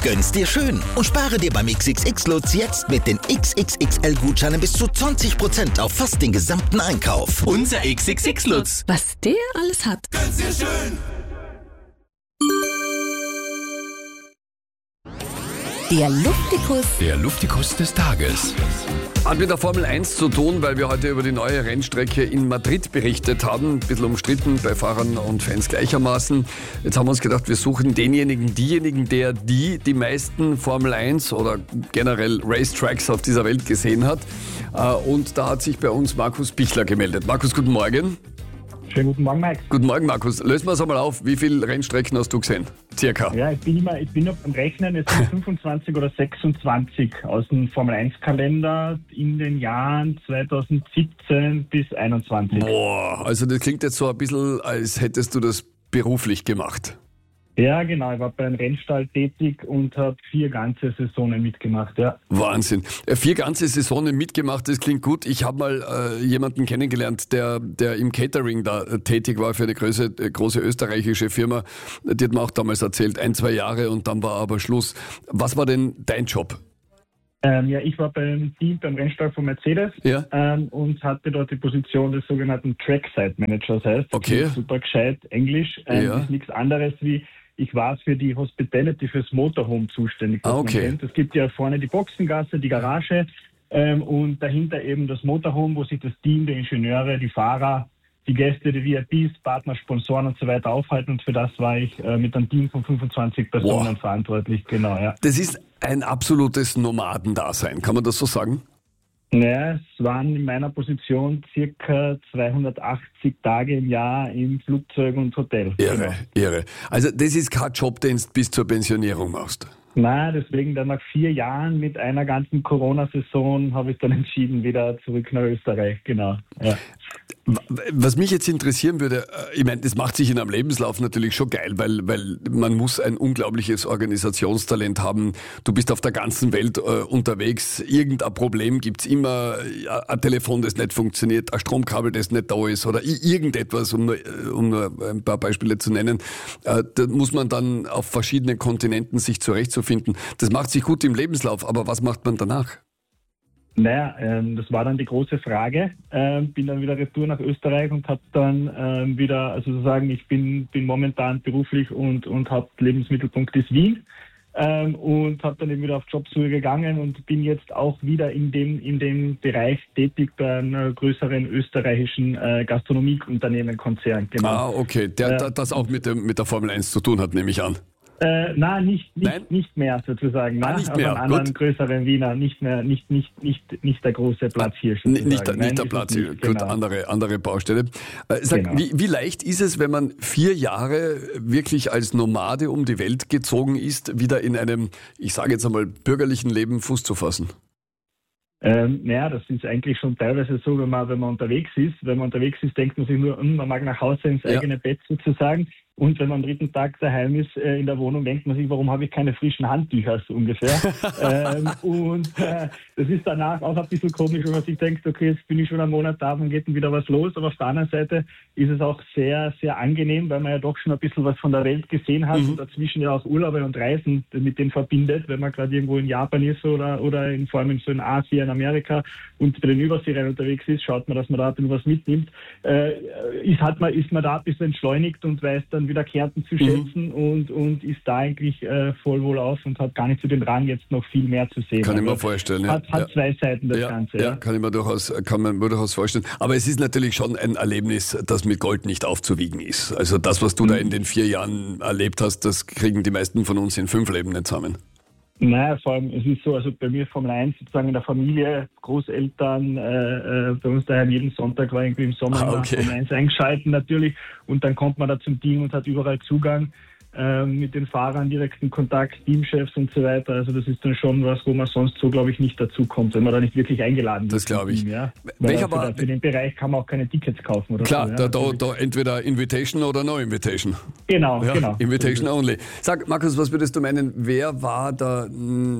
Gönn's dir schön und spare dir beim XXX-Lutz jetzt mit den XXXL-Gutscheinen bis zu 20% auf fast den gesamten Einkauf. Unser XXX-Lutz. Was der alles hat. Gönn's dir schön. Der Luftikus. Der Luftikus des Tages. Hat mit der Formel 1 zu tun, weil wir heute über die neue Rennstrecke in Madrid berichtet haben. Ein bisschen umstritten bei Fahrern und Fans gleichermaßen. Jetzt haben wir uns gedacht, wir suchen diejenigen, der die meisten Formel 1 oder generell Racetracks auf dieser Welt gesehen hat. Und da hat sich bei uns Markus Pichler gemeldet. Markus, guten Morgen. Schönen guten Morgen, Mike. Guten Morgen, Markus. Lösen wir es einmal auf. Wie viele Rennstrecken hast du gesehen? Circa. Ja, ich bin noch am Rechnen. Es sind 25 oder 26 aus dem Formel-1-Kalender in den Jahren 2017 bis 2021. Boah, also das klingt jetzt so ein bisschen, als hättest du das beruflich gemacht. Ja, genau. Ich war bei einem Rennstall tätig und habe 4 ganze Saisonen mitgemacht. Ja. Wahnsinn. 4 ganze Saisonen mitgemacht, das klingt gut. Ich habe mal jemanden kennengelernt, der im Catering da tätig war für eine große österreichische Firma. Die hat mir auch damals erzählt, 1-2 Jahre und dann war aber Schluss. Was war denn dein Job? Ja, ich war beim Rennstall von Mercedes und hatte dort die Position des sogenannten Trackside Managers. Heißt, okay. Super gescheit Englisch. Ist nichts anderes wie, ich war für die Hospitality, fürs Motorhome zuständig. Okay. Es gibt ja vorne die Boxengasse, die Garage und dahinter eben das Motorhome, wo sich das Team, die Ingenieure, die Fahrer, die Gäste, die VIPs, Partner, Sponsoren und so weiter aufhalten. Und für das war ich mit einem Team von 25 Personen verantwortlich. Genau, ja. Das ist ein absolutes Nomadendasein, kann man das so sagen? Naja, es waren in meiner Position circa 280 Tage im Jahr im Flugzeug und Hotel. Irre. Also das ist kein Job, den du bis zur Pensionierung machst. Nein, deswegen dann nach 4 Jahren mit einer ganzen Corona-Saison habe ich dann entschieden, wieder zurück nach Österreich. Genau. Ja. Was mich jetzt interessieren würde, ich meine, das macht sich in einem Lebenslauf natürlich schon geil, weil man muss ein unglaubliches Organisationstalent haben. Du bist auf der ganzen Welt unterwegs. Irgendein Problem gibt's immer, ein Telefon, das nicht funktioniert, ein Stromkabel, das nicht da ist oder irgendetwas, um nur ein paar Beispiele zu nennen. Da muss man dann auf verschiedenen Kontinenten sich zurechtzufinden. Das macht sich gut im Lebenslauf, aber was macht man danach? Naja, das war dann die große Frage. Bin dann wieder retour nach Österreich und habe dann wieder, also sozusagen, ich bin momentan beruflich und Hauptlebensmittelpunkt ist Wien und habe dann eben wieder auf Jobsuche gegangen und bin jetzt auch wieder in dem Bereich tätig bei einem größeren österreichischen Gastronomieunternehmen-Konzern. Genau. Ah, okay, das auch mit der Formel 1 zu tun hat, nehme ich an. Nein, nicht mehr sozusagen. Nicht mehr. Auf einem anderen größeren Wiener, nicht der große Platz hier. Nicht der Platz hier, gut, genau. andere Baustelle. Sag, Genau. wie leicht ist es, wenn man 4 Jahre wirklich als Nomade um die Welt gezogen ist, wieder in einem, ich sage jetzt einmal, bürgerlichen Leben Fuß zu fassen? Naja, das ist eigentlich schon teilweise so, wenn man unterwegs ist. Wenn man unterwegs ist, denkt man sich nur, man mag nach Hause ins eigene Bett sozusagen. Und wenn man am 3. Tag daheim ist in der Wohnung, denkt man sich, warum habe ich keine frischen Handtücher, so ungefähr. Das ist danach auch ein bisschen komisch, wenn man sich denkt, okay, jetzt bin ich schon einen Monat da, dann geht dann wieder was los. Aber auf der anderen Seite ist es auch sehr, sehr angenehm, weil man ja doch schon ein bisschen was von der Welt gesehen hat und dazwischen ja auch Urlaube und Reisen mit denen verbindet, wenn man gerade irgendwo in Japan ist oder vor allem so in Asien, Amerika und bei den Überseerennen unterwegs ist, schaut man, dass man da ein bisschen was mitnimmt. Ist man da ein bisschen entschleunigt und weiß dann wieder Kärnten zu schätzen und ist da eigentlich voll wohl auf und hat gar nicht so den Drang, jetzt noch viel mehr zu sehen. Kann ich mir vorstellen. Hat 2 Seiten das Ganze. Ja, kann man mir durchaus vorstellen. Aber es ist natürlich schon ein Erlebnis, das mit Gold nicht aufzuwiegen ist. Also das, was du da in den 4 Jahren erlebt hast, das kriegen die meisten von uns in 5 Leben nicht zusammen. Naja, vor allem, es ist so, also bei mir Formel 1 sozusagen in der Familie, Großeltern, bei uns daheim jeden Sonntag war irgendwie im Sommer Formel 1 eingeschalten natürlich und dann kommt man da zum Team und hat überall Zugang mit den Fahrern, direkten Kontakt, Teamchefs und so weiter. Also das ist dann schon was, wo man sonst so, glaube ich, nicht dazu kommt, wenn man da nicht wirklich eingeladen wird. Das glaube ich. Team, ja? Für den Bereich kann man auch keine Tickets kaufen. Oder klar, so, da entweder Invitation oder No Invitation. Genau. Invitation only. Sag, Markus, was würdest du meinen, wer war der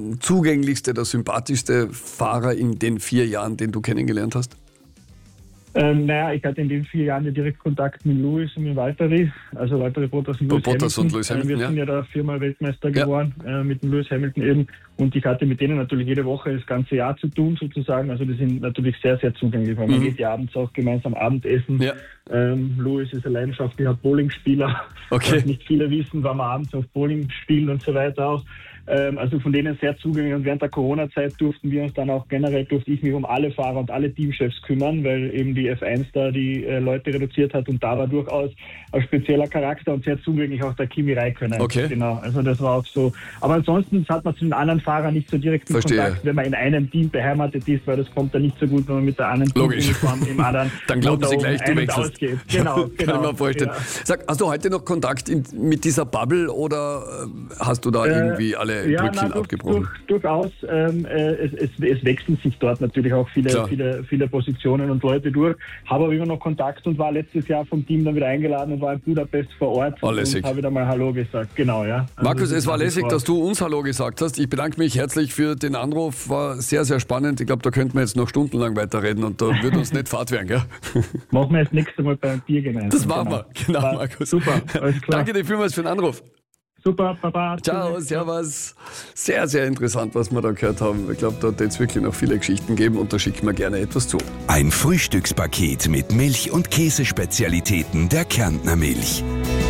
zugänglichste, der sympathischste Fahrer in den 4 Jahren, den du kennengelernt hast? Ich hatte in den 4 Jahren ja direkt Kontakt mit Lewis und mit Valtteri, also Valtteri Bottas und Lewis Hamilton. Wir sind ja da 4-mal Weltmeister geworden, mit dem Lewis Hamilton eben. Und ich hatte mit denen natürlich jede Woche das ganze Jahr zu tun, sozusagen. Also die sind natürlich sehr, sehr zugänglich, weil man geht ja abends auch gemeinsam Abendessen. Ja. Lewis ist ein leidenschaftlicher Bowlingspieler. Okay. Was nicht viele wissen, weil man abends auf Bowling spielt und so weiter auch. Also von denen sehr zugänglich, und während der Corona-Zeit durfte ich mich um alle Fahrer und alle Teamchefs kümmern, weil eben die F1 da die Leute reduziert hat, und da war durchaus ein spezieller Charakter und sehr zugänglich auch der Kimi Räikkönen. Okay. Genau, also das war auch so. Aber ansonsten hat man zu den anderen Fahrern nicht so direkten Kontakt, wenn man in einem Team beheimatet ist, weil das kommt dann nicht so gut, wenn man mit der anderen Teamuniform im anderen dann glauben sie gleich, du wechselst. Genau. Kann ich mir vorstellen. Ja. Sag, hast du heute noch Kontakt mit dieser Bubble, oder hast du da irgendwie alle Brücken abgebrochen? Durchaus. Es wechseln sich dort natürlich auch viele Positionen und Leute durch. Habe aber immer noch Kontakt und war letztes Jahr vom Team dann wieder eingeladen und war in Budapest vor Ort und habe wieder mal Hallo gesagt. Genau, ja. Also Markus, es war lässig, dass du uns Hallo gesagt hast. Ich bedanke mich herzlich für den Anruf. War sehr, sehr spannend. Ich glaube, da könnten wir jetzt noch stundenlang weiterreden und da würde uns nicht Fahrt werden, gell? Machen wir das nächste Mal beim Bier gemeinsam. Das machen wir. Genau, Markus. Super, alles klar. Danke dir vielmals für den Anruf. Super, Papa. Ciao, servus. Sehr, sehr interessant, was wir da gehört haben. Ich glaube, da wird es wirklich noch viele Geschichten geben, und da schicken wir gerne etwas zu. Ein Frühstückspaket mit Milch- und Käsespezialitäten der Kärntner Milch.